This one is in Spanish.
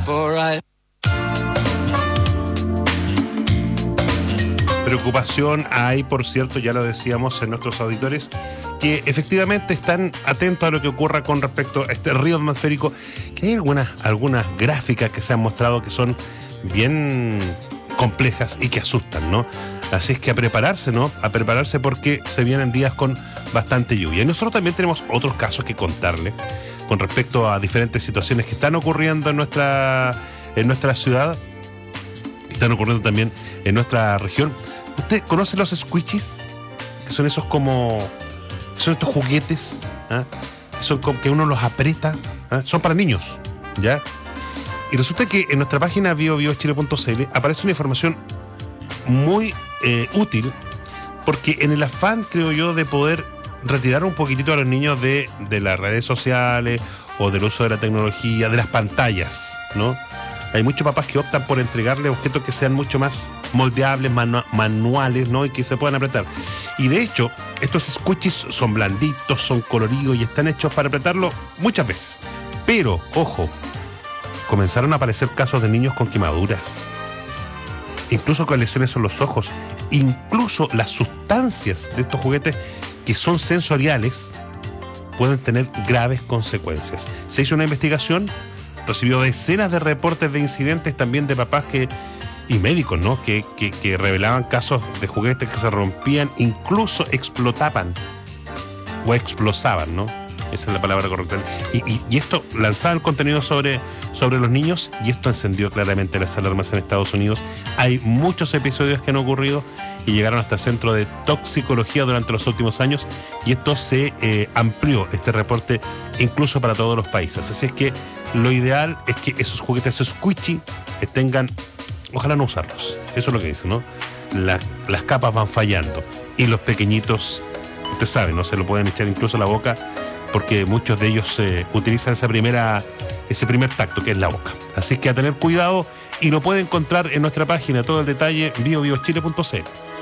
Preocupación hay, por cierto, ya lo decíamos en nuestros auditores, que efectivamente están atentos a lo que ocurra con respecto a este río atmosférico, que hay algunas gráficas que se han mostrado que son bien complejas y que asustan, ¿no? Así es que a prepararse, ¿no? A prepararse porque se vienen días con bastante lluvia. Y nosotros también tenemos otros casos que contarle con respecto a diferentes situaciones que están ocurriendo en nuestra ciudad, que están ocurriendo también en nuestra región. ¿Usted conoce los squishies? Que son esos son estos juguetes, ¿ah? Que son como que uno los aprieta, ¿ah? Son para niños, ¿ya? Y resulta que en nuestra página biobiochile.cl aparece una información muy útil, porque en el afán, creo yo, de poder retirar un poquitito a los niños de las redes sociales o del uso de la tecnología, de las pantallas, ¿no? Hay muchos papás que optan por entregarle objetos que sean mucho más moldeables, manuales, ¿no? Y que se puedan apretar. Y de hecho, estos squishies son blanditos, son coloridos y están hechos para apretarlo muchas veces. Pero, ojo, comenzaron a aparecer casos de niños con quemaduras, incluso con lesiones en los ojos, incluso las sustancias de estos juguetes que son sensoriales pueden tener graves consecuencias. Se hizo una investigación, recibió decenas de reportes de incidentes también de papás y médicos, ¿no? Que revelaban casos de juguetes que se rompían, incluso explotaban o explosaban, ¿no? Esa es la palabra correcta. Y esto lanzaba el contenido sobre los niños, y esto encendió claramente las alarmas en Estados Unidos. Hay muchos episodios que han ocurrido y llegaron hasta el Centro de Toxicología durante los últimos años, y esto se amplió, este reporte, incluso para todos los países. Así es que lo ideal es que esos juguetes squishy tengan, ojalá no usarlos. Eso es lo que dicen, ¿no? Las capas van fallando y los pequeñitos, usted sabe, no se lo pueden echar incluso a la boca, porque muchos de ellos utilizan ese primer tacto, que es la boca. Así que a tener cuidado, y lo puede encontrar en nuestra página todo el detalle biobiochile.cl.